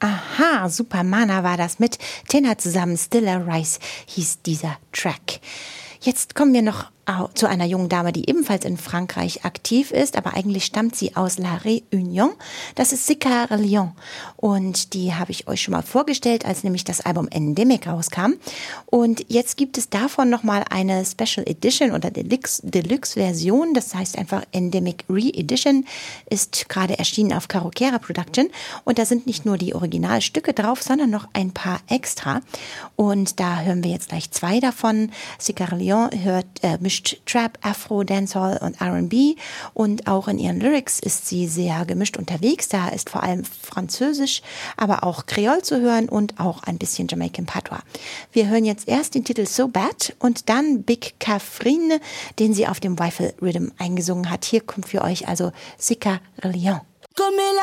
Aha, Supermana war das mit Tenor zusammen. Stiller Rice hieß dieser Track. Jetzt kommen wir noch zu einer jungen Dame, die ebenfalls in Frankreich aktiv ist, aber eigentlich stammt sie aus La Réunion. Das ist Sika Leon und die habe ich euch schon mal vorgestellt, als nämlich das Album Endemic rauskam. Und jetzt gibt es davon nochmal eine Special Edition oder Deluxe-Version, das heißt einfach Endemic Re-Edition, ist gerade erschienen auf Carokera Production und da sind nicht nur die Originalstücke drauf, sondern noch ein paar extra. Und da hören wir jetzt gleich 2 davon. Sika Leon mischt Trap, Afro, Dancehall und R&B und auch in ihren Lyrics ist sie sehr gemischt unterwegs. Da ist vor allem Französisch, aber auch Kreol zu hören und auch ein bisschen Jamaican Patois. Wir hören jetzt erst den Titel So Bad und dann Big Catherine, den sie auf dem Rifle Rhythm eingesungen hat. Hier kommt für euch also Sika Leon.